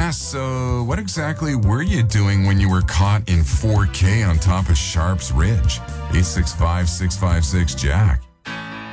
Yeah, so what exactly were you doing when you were caught in 4K on top of Sharps Ridge? 865-656-JACK.